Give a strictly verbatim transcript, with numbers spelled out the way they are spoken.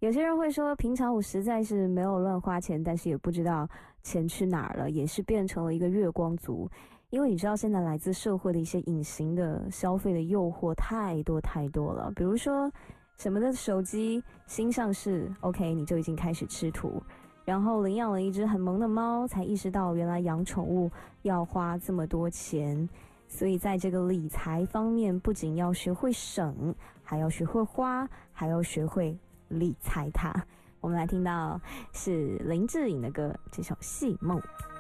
有些人会说，平常我实在是没有乱花钱，但是也不知道钱去哪儿了，也是变成了一个月光族。因为你知道，现在来自社会的一些隐形的消费的诱惑太多太多了，比如说什么的手机新上市 ，OK， 你就已经开始吃土。然后领养了一只很萌的猫，才意识到原来养宠物要花这么多钱。所以在这个理财方面，不仅要学会省，还要学会花，还要学会理财它。我们来听到是林志颖的歌，这首《戏梦》。